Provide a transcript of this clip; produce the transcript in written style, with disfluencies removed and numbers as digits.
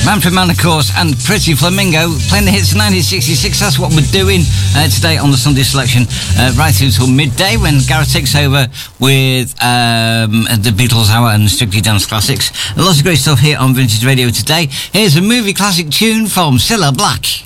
Manfred Mann, of course, and Pretty Flamingo playing the hits of 1966. That's what we're doing today on the Sunday Selection, right through till midday when Gareth takes over with the Beatles Hour and Strictly Dance Classics. Lots of great stuff here on Vintage Radio today. Here's a movie classic tune from Cilla Black.